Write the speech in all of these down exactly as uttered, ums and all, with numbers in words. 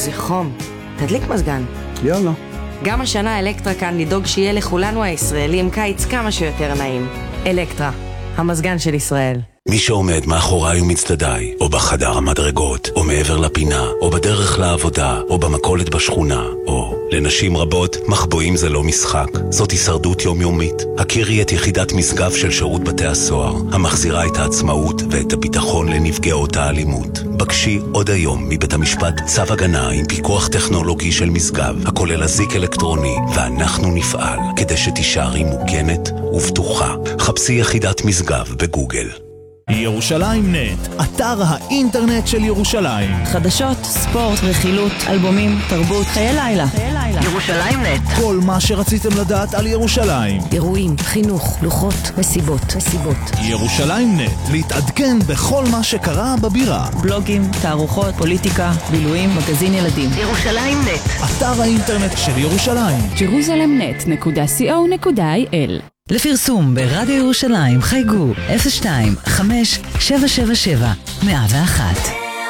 איזה חום. תדליק מזגן. יאללה. גם השנה אלקטרה כאן לדאוג שיהיה לכולנו הישראלים קיץ כמה שיותר נעים. אלקטרה, המזגן של ישראל. מי שעומד מאחוריי ומצדדיי, או בחדר המדרגות, או מעבר לפינה, או בדרך לעבודה, או במכולת בשכונה, או לנשים רבות, מחבואים זה לא משחק. זאת הישרדות יומיומית. הכירי את יחידת משגב של שירות בתי הסוהר, המחזירה את העצמאות ואת הביטחון לנפגעות האלימות. בקשי עוד היום מבית המשפט צו הגנה עם פיקוח טכנולוגי של משגב, הכולל אזיק אלקטרוני, ואנחנו נפעל כדי שתישארי מוגנת ובטוחה. חפשי יחידת משגב בגוגל. ירושלים נט, אתר האינטרנט של ירושלים. חדשות, ספורט, רכילות, אלבומים, תרבות, חיי לילה. ירושלים נט. כל מה שרציתם לדעת על ירושלים. אירועים, חינוך, לוחות, מסיבות, מסיבות. ירושלים נט, להתעדכן בכל מה שקרה בבירה. בלוגים, תערוכות, פוליטיקה, בילויים, מגזין ילדים. ירושלים נט. אתר האינטרנט של ירושלים. ג'רוזלם נט נקודה סי או נקודה איי אל. לפרסום ברדיו ירושלים חייגו אפס שתיים חמש שבע שבע שבע מאה ואחת.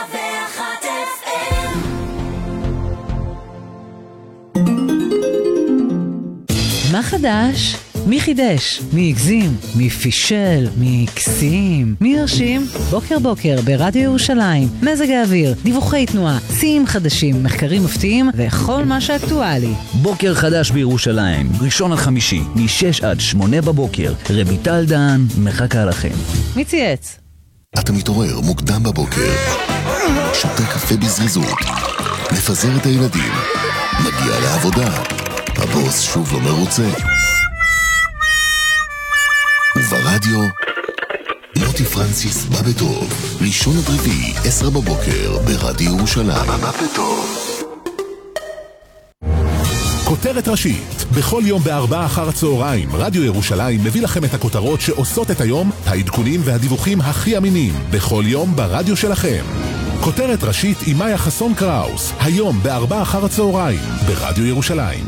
מה חדש? מי חידש? מי הגזים? מי פישל? מי קסים? מי הרשים? בוקר בוקר ברדיו ירושלים, מזג האוויר, דיווחי תנועה, שיאים חדשים, מחקרים מפתיעים וכל מה שאקטואלי. בוקר חדש בירושלים, ראשון עד חמישי, מ-שש עד שמונה בבוקר. רביטל דן מחכה לכם. מי צייץ? אתה מתעורר מוקדם בבוקר, שותה קפה בזריזות, מפזר את הילדים, מגיע לעבודה, הבוס שוב לא מרוצה, וברדיו מוטי פרנסיס בא בטוב, ראשון עד רביעי, עשר בבוקר ברדיו ירושלים. בא בטוב. כותרת ראשית, בכל יום בארבעה אחר הצהריים, רדיו ירושלים מביא לכם את הכותרות שעושות את היום, העדכונים והדיווחים הכי אמינים, בכל יום ברדיו שלכם. כותרת ראשית עם מאיה חסון קראוס, היום בארבעה אחר הצהריים, ברדיו ירושלים.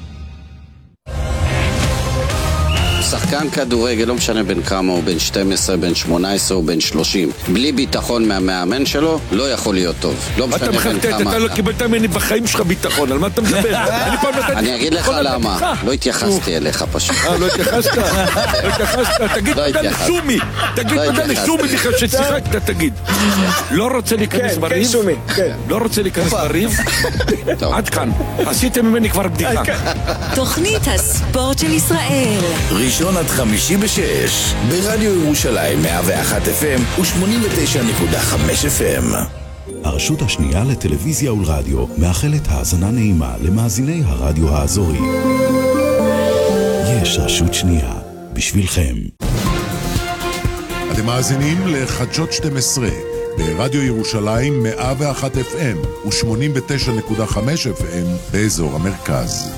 שחקן כדורגל, לא משנה בין כמה, או בין שתים עשרה, בין שמונה עשרה או בין שלושים, בלי ביטחון מהמאמן שלו, לא יכול להיות טוב. לא משנה בין כמה. אתה לא קיבלת ממני בחיים שלך ביטחון, על מה אתה מדבר? אני אגיד לך למה, לא התייחסתי אליך פשוט. לא התייחסת? לא התייחסת? תגיד תודה לשומי, תגיד תודה לשומי בכלל ששיחקת, תגיד. לא רוצה להיכנס בריב? לא רוצה להיכנס בריב? עד כאן, עשיתם ממני כבר בדיחה. תוכנית הספורט של ישראל, ראשון עד חמישי בשש, ברדיו ירושלים מאה ואחת אף אם ו-שמונים ותשע נקודה חמש אף אם. הרשות השנייה לטלוויזיה ולרדיו מאחלת האזנה נעימה למאזיני הרדיו האזורי. יש רשות שנייה בשבילכם. אתם מאזינים לחדשות שתים עשרה ברדיו ירושלים מאה ואחת אף אם ו-שמונים ותשע נקודה חמש אף אם באזור המרכז.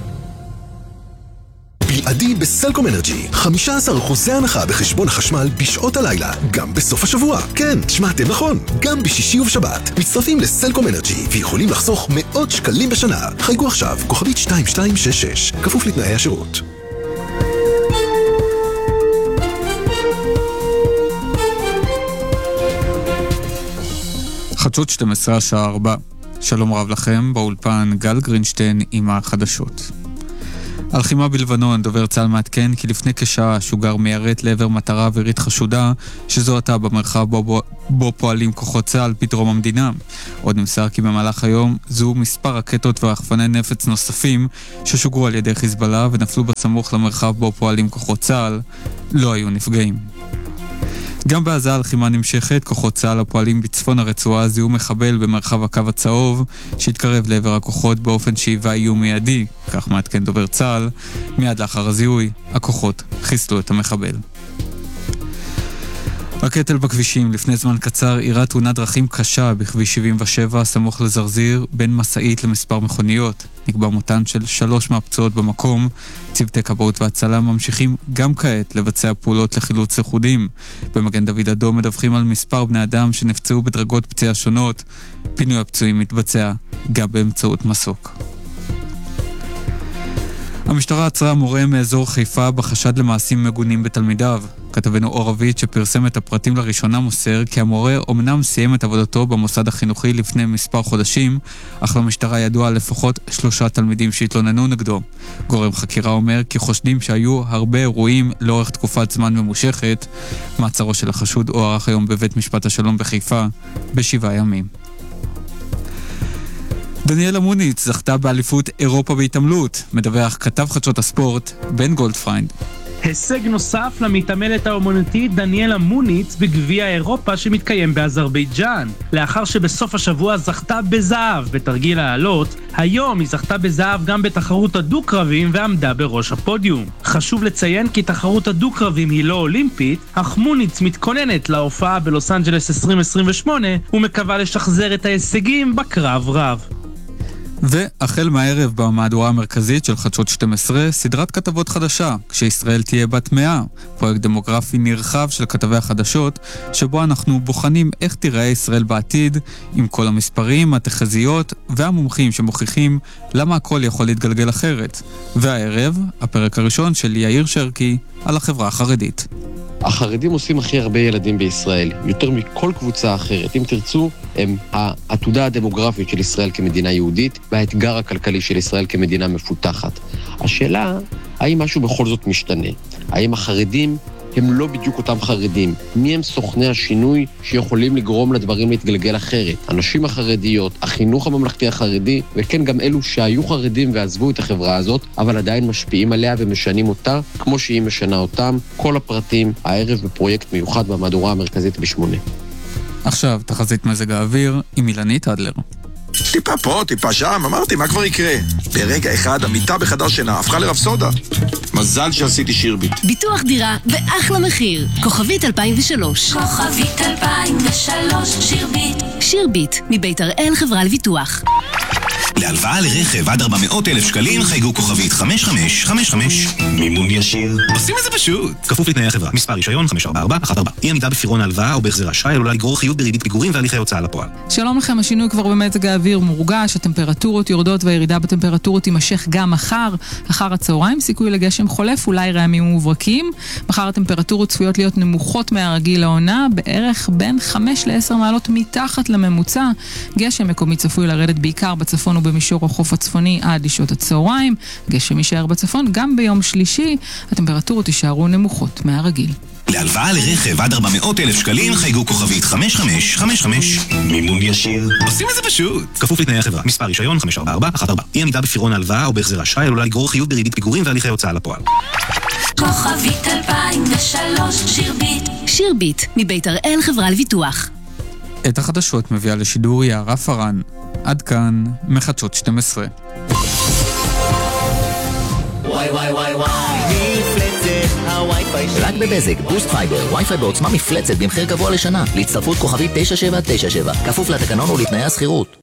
בלעדי בסלקום אנרג'י, חמישה עשר אחוז הנחה בחשבון החשמל בשעות הלילה, גם בסוף השבוע. כן, שמעתם נכון, גם בשישי ובשבת. מצטרפים לסלקום אנרג'י ויכולים לחסוך מאות שקלים בשנה. חייגו עכשיו, כוכבית שתיים שתיים שש שש, כפוף לתנאי השירות. חדשות שתים עשרה השעה ארבע. שלום רב לכם, באולפן גל גרינשטיין עם החדשות. הלחימה בלבנון, דובר צה"ל מעדכן כי לפני כשעה שוגר מיירט לעבר מטרה אווירית חשודה שזוהתה במרחב בו, בו, בו פועלים כוחות צה"ל בדרום המדינה. עוד נמסר כי במהלך היום זו מספר רקטות ורחפני נפץ נוספים ששוגרו על ידי חיזבאללה ונפלו בסמוך למרחב בו פועלים כוחות צה"ל. לא היו נפגעים. גם בעזה הלחימה נמשכת, כוחות צה"ל הפועלים בצפון הרצועה זיהו מחבל במרחב הקו הצהוב שהתקרב לעבר הכוחות באופן שהיווה איום מיידי, כך מעדכן דובר צה"ל. מיד לאחר הזיהוי, הכוחות חיסלו את המחבל. הקטל בכבישים, לפני זמן קצר אירעה תאונת דרכים קשה בכביש שבעים ושבע סמוך לזרזיר בין מסעית למספר מכוניות. נקבע מותן של שלוש מהפצועות במקום. צוותי כבאות והצלה ממשיכים גם כעת לבצע פעולות לחילוץ יחודים. במגן דוד אדום מדווחים על מספר בני אדם שנפצעו בדרגות פציעה שונות. פינוי הפצועים מתבצע גם באמצעות מסוק. המשטרה עצרה מורה מאזור חיפה בחשד למעשים מגונים בתלמידיו. כתבנו אור רביד שפרסם את הפרטים לראשונה מוסר כי המורה אומנם סיים את עבודתו במוסד החינוכי לפני מספר חודשים, אך למשטרה ידוע לפחות שלושה תלמידים שהתלוננו נגדו. גורם חקירה אומר כי חושדים שהיו הרבה אירועים לאורך תקופת זמן ממושכת. מעצרו של החשוד הוארך היום בבית משפט השלום בחיפה בשבעה ימים. דניאלה מוניץ זכתה באליפות אירופה בהתעמלות, מדווח כתב חדשות הספורט בן גולדפריינד. הישג נוסף למתעמלת האומנותית דניאלה מוניץ בגביע אירופה שמתקיים באזרבייג'אן. לאחר שבסוף השבוע זכתה בזהב בתרגיל העלות, היום היא זכתה בזהב גם בתחרות הדו-קרבים ועמדה בראש הפודיום. חשוב לציין כי תחרות הדו-קרבים היא לא אולימפית, אך מוניץ מתכוננת להופעה בלוס אנג'לס עשרים עשרים ושמונה ומקווה לשחזר את ההישגים בקרב רב. והחל מהערב במהדורה המרכזית של חדשות שתים עשרה, סדרת כתבות חדשה, כשישראל תהיה בת מאה, פרויקט דמוגרפי נרחב של כתבי החדשות, שבו אנחנו בוחנים איך תיראה ישראל בעתיד, עם כל המספרים, התחזיות והמומחים שמוכיחים למה הכל יכול להתגלגל אחרת. והערב, הפרק הראשון של יאיר שרקי על החברה החרדית. החרדים עושים הכי הרבה ילדים בישראל, יותר מכל קבוצה אחרת. אם תרצו, הם העתודה הדמוגרפית של ישראל כמדינה יהודית, והאתגר הכלכלי של ישראל כמדינה מפותחת. השאלה, האם משהו בכל זאת משתנה? האם החרדים הם לא בדיוק אותם חרדים? מי הם סוכני השינוי שיכולים לגרום לדברים להתגלגל אחרת? הנשים החרדיות, החינוך הממלכתי החרדי, וכן גם אלו שהיו חרדים ועזבו את החברה הזאת, אבל עדיין משפיעים עליה ומשנים אותה, כמו שהיא משנה אותם. כל הפרטים הערב בפרויקט מיוחד במהדורה המרכזית בשמונה. עכשיו, תחזית מזג האוויר עם אילנית אדלר. טיפה פה, טיפה שם, אמרתי, מה כבר יקרה? ברגע אחד, המיטה בחדר שינה הפכה לרפסודה. מזל שעשיתי שירביט. ביטוח דירה באחלה מחיר. כוכבית אלפיים ושלוש. כוכבית אלפיים ושלוש, שירביט. שירביט, מבית הראל חברה לביטוח. להלוואה לרכב עד ארבע מאות אלף שקלים חייגו כוכבית חמש חמש חמש חמש. מימון ישיר. עושים את זה פשוט. כפוף לתנאי החברה. מספר רישיון חמש ארבע ארבע אחת ארבע. אי עמידה בפירעון ההלוואה או בהחזר אשראי עלולה לגרור חיוב בריבית פיגורים והליכי הוצאה לפועל. שלום לכם, השינוי כבר במזג האוויר מורגש, הטמפרטורות יורדות והירידה בטמפרטורות תימשך גם מחר. אחר הצהריים סיכוי לגשם חולף, אולי רעמים ומוברקים. מחר הטמפרטורות צפויות להיות נמוכות מהרגיל לעונה, בערך בין חמש לעשר מעלות מתחת לממוצע. גשם מקומי צפוי לרדת בעיקר בצפון ובמישור החוף הצפוני עד לשעות הצהריים. גשם יישאר בצפון גם ביום שלישי. הטמפרטורות יישארו נמוכות מהרגיל. להלוואה לרכב עד ארבע מאות אלף שקלים חייגו כוכבית חמש חמש חמש חמש. מימון ישיר. עושים את זה פשוט. כפוף לתנאי החברה. מספר רישיון חמש ארבע ארבע אחת ארבע. אי עמידה בפירעון ההלוואה או בהחזר אשראי עלולה לגרור חיוב בריבית פיגורים והליכי הוצאה לפועל. כוכבית אלפיים ושלוש, שירביט. שירביט, מבית הראל חברה לביטוח. את החדשות מביאה לשידור יערה פרן. עד כאן מחדשות שתים עשרה. וואי וואי וואי וואי, מפלצת הווי-פיי שלי. רק בבזק, בוסט פייבר, וי-פיי בעוצמה מפלצת במחיר קבוע לשנה. להצטרפות כוכבית תשע שבע תשע שבע. כפוף לתקנון ולתנאי הסחירות.